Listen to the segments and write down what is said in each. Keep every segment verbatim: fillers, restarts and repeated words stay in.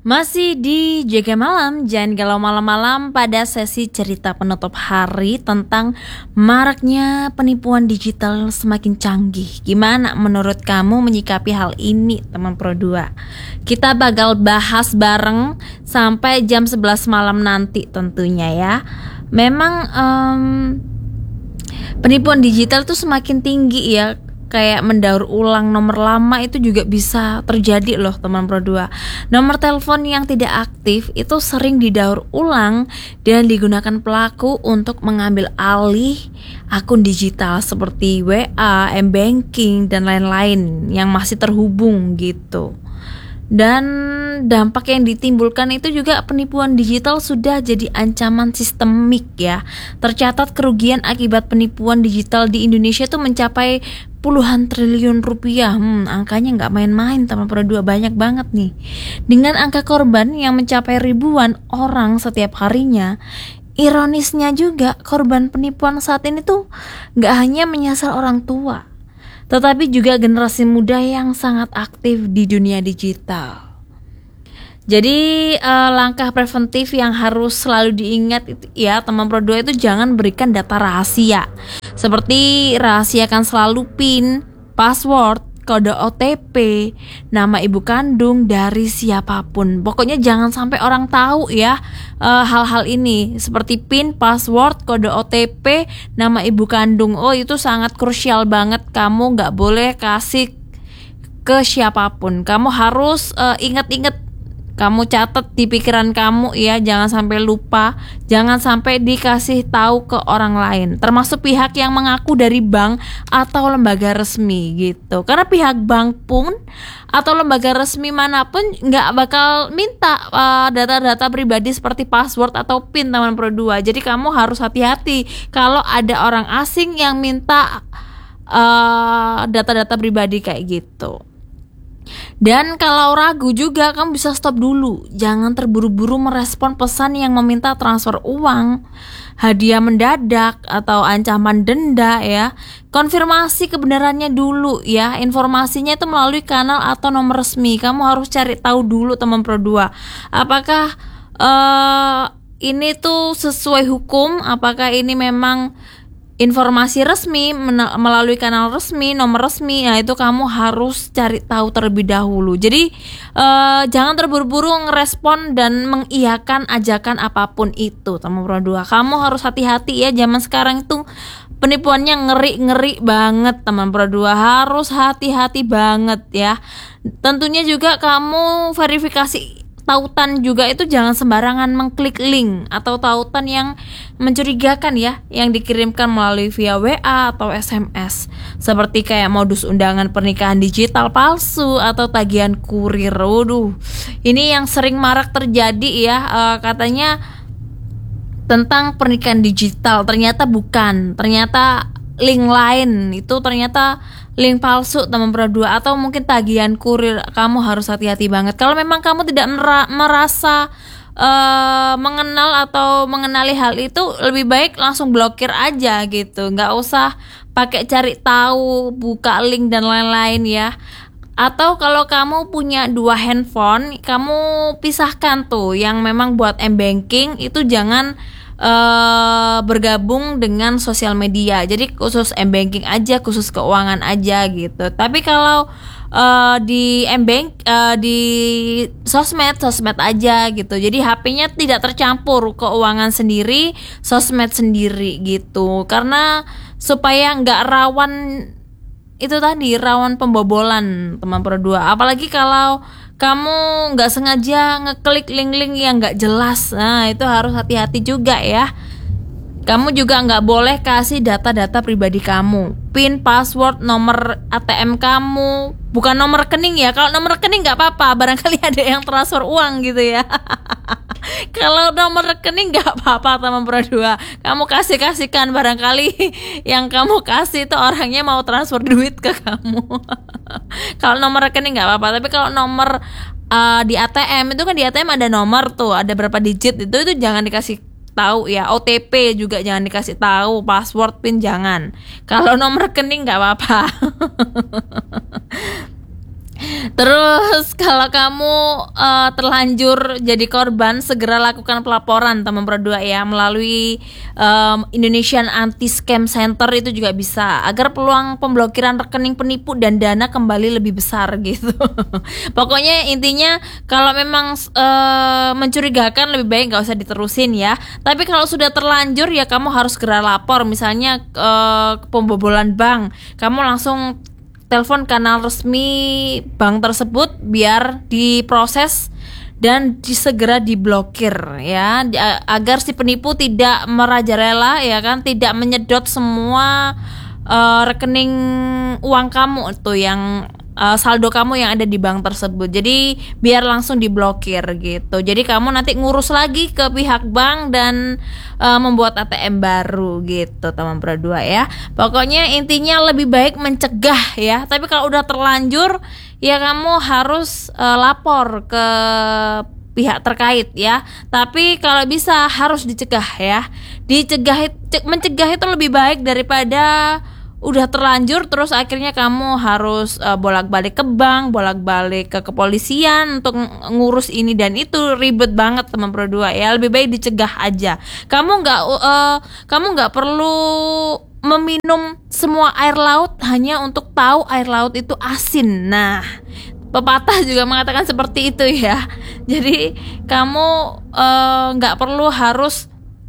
Masih di Jaga Malam, jangan galau malam-malam pada sesi cerita penutup hari tentang maraknya penipuan digital semakin canggih. Gimana menurut kamu menyikapi hal ini, teman Pro dua? Kita bakal bahas bareng sampai jam sebelas malam nanti tentunya ya. Memang um, penipuan digital tuh semakin tinggi ya. Kayak mendaur ulang nomor lama itu juga bisa terjadi loh teman Pro dua. Nomor telepon yang tidak aktif itu sering didaur ulang dan digunakan pelaku untuk mengambil alih akun digital seperti W A, M-Banking dan lain-lain yang masih terhubung gitu. Dan dampak yang ditimbulkan itu juga penipuan digital sudah jadi ancaman sistemik ya. Tercatat kerugian akibat penipuan digital di Indonesia itu mencapai puluhan triliun rupiah. Hmm, angkanya nggak main-main teman Pro dua, banyak banget nih. Dengan angka korban yang mencapai ribuan orang setiap harinya, ironisnya juga korban penipuan saat ini tuh nggak hanya menyasar orang tua, tetapi juga generasi muda yang sangat aktif di dunia digital. Jadi eh, langkah preventif yang harus selalu diingat itu, ya teman Pro dua, itu jangan berikan data rahasia. Seperti rahasiakan selalu PIN, password, kode O T P, nama ibu kandung dari siapapun. Pokoknya jangan sampai orang tahu ya uh, hal-hal ini seperti PIN, password, kode O T P, nama ibu kandung. Oh, itu sangat krusial banget. Kamu nggak boleh kasih ke siapapun. Kamu harus uh, ingat-ingat. Kamu catat di pikiran kamu ya, jangan sampai lupa, jangan sampai dikasih tahu ke orang lain, termasuk pihak yang mengaku dari bank atau lembaga resmi gitu. Karena pihak bank pun atau lembaga resmi manapun nggak bakal minta uh, data-data pribadi seperti password atau PIN teman Pro dua. Jadi kamu harus hati-hati kalau ada orang asing yang minta uh, data-data pribadi kayak gitu. Dan kalau ragu juga kamu bisa stop dulu. Jangan terburu-buru merespon pesan yang meminta transfer uang, hadiah mendadak atau ancaman denda ya. Konfirmasi kebenarannya dulu ya. Informasinya itu melalui kanal atau nomor resmi. Kamu harus cari tahu dulu teman Pro dua. Apakah uh, ini tuh sesuai hukum? Apakah ini memang informasi resmi melalui kanal resmi, nomor resmi? Nah itu kamu harus cari tahu terlebih dahulu. Jadi uh, jangan terburu-buru ngerespon dan mengiyakan ajakan apapun itu teman Pro dua. Kamu harus hati-hati ya, zaman sekarang itu penipuannya ngeri-ngeri banget teman Pro dua. Harus hati-hati banget ya. Tentunya juga kamu verifikasi tautan juga, itu jangan sembarangan mengklik link atau tautan yang mencurigakan ya, yang dikirimkan melalui via W A atau S M S, seperti kayak modus undangan pernikahan digital palsu atau tagihan kurir. Waduh, ini yang sering marak terjadi ya. Uh, katanya tentang pernikahan digital, ternyata bukan, ternyata link lain, itu ternyata link palsu teman Pro dua, atau mungkin tagihan kurir. Kamu harus hati-hati banget. Kalau memang kamu tidak mera- merasa uh, mengenal atau mengenali hal itu, lebih baik langsung blokir aja gitu. Nggak usah pakai cari tahu, buka link dan lain-lain ya. Atau kalau kamu punya dua handphone, kamu pisahkan tuh. Yang memang buat M-Banking itu jangan Uh, bergabung dengan sosial media. Jadi khusus M-Banking aja, khusus keuangan aja gitu. Tapi kalau uh, di M-Bank uh, di sosmed, sosmed aja gitu. Jadi H P-nya tidak tercampur, keuangan sendiri, sosmed sendiri gitu. Karena supaya nggak rawan itu tadi, rawan pembobolan teman Pro dua. Apalagi kalau kamu nggak sengaja ngeklik link-link yang nggak jelas. Nah itu harus hati-hati juga ya. Kamu juga nggak boleh kasih data-data pribadi kamu, PIN, password, nomor A T M kamu, bukan nomor rekening ya. Kalau nomor rekening nggak apa-apa, barangkali ada yang transfer uang gitu ya. Kalau nomor rekening nggak apa-apa teman Pro dua. Kamu kasih-kasihkan, barangkali yang kamu kasih itu orangnya mau transfer duit ke kamu. Kalau nomor rekening nggak apa-apa. Tapi kalau nomor uh, di A T M, itu kan di A T M ada nomor tuh, ada berapa digit, itu itu jangan dikasih tahu ya. O T P juga jangan dikasih tahu, password, PIN jangan. Kalau nomor rekening nggak apa-apa. Terus kalau kamu uh, terlanjur jadi korban, segera lakukan pelaporan teman Pro dua ya melalui um, Indonesian Anti Scam Center, itu juga bisa, agar peluang pemblokiran rekening penipu dan dana kembali lebih besar gitu. Pokoknya intinya kalau memang uh, mencurigakan lebih baik nggak usah diterusin ya. Tapi kalau sudah terlanjur ya kamu harus segera lapor, misalnya uh, pembobolan bank, kamu langsung telepon kanal resmi bank tersebut biar diproses dan disegera diblokir ya, agar si penipu tidak merajalela ya kan, tidak menyedot semua uh, rekening uang kamu tuh yang uh, saldo kamu yang ada di bank tersebut. Jadi biar langsung diblokir gitu. Jadi kamu nanti ngurus lagi ke pihak bank dan uh, membuat A T M baru gitu teman Pro dua ya. Pokoknya intinya lebih baik mencegah ya. Tapi kalau udah terlanjur ya kamu harus uh, lapor ke pihak terkait ya. Tapi kalau bisa harus dicegah ya. Dicegah, mencegah itu lebih baik daripada udah terlanjur terus akhirnya kamu harus uh, bolak-balik ke bank, bolak-balik ke kepolisian untuk ng- ngurus ini dan itu, ribet banget teman Pro dua ya. Lebih baik dicegah aja. Kamu nggak uh, kamu nggak perlu meminum semua air laut hanya untuk tahu air laut itu asin. Nah, pepatah juga mengatakan seperti itu ya. Jadi kamu uh, nggak perlu harus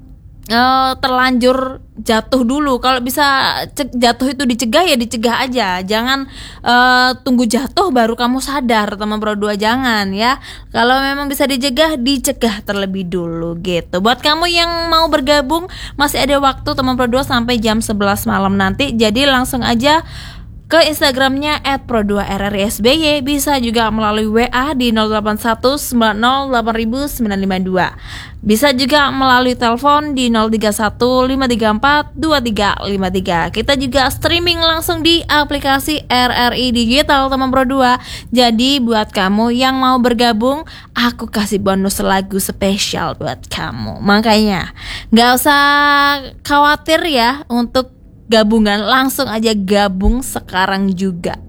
Uh, terlanjur jatuh dulu. Kalau bisa ce- jatuh itu dicegah ya dicegah aja. Jangan uh, tunggu jatuh baru kamu sadar teman Pro dua, jangan ya. Kalau memang bisa dicegah, dicegah terlebih dulu gitu. Buat kamu yang mau bergabung masih ada waktu teman Pro dua sampai jam sebelas malam nanti. Jadi langsung aja ke Instagramnya et pro dua r r i s b y, bisa juga melalui W A di nol delapan satu sembilan nol delapan sembilan lima dua. Bisa juga melalui telepon di nol tiga satu lima tiga empat dua tiga lima tiga. Kita juga streaming langsung di aplikasi R R I Digital teman Pro dua. Jadi buat kamu yang mau bergabung, aku kasih bonus lagu spesial buat kamu. Makanya gak usah khawatir ya untuk gabungan, langsung aja gabung sekarang juga.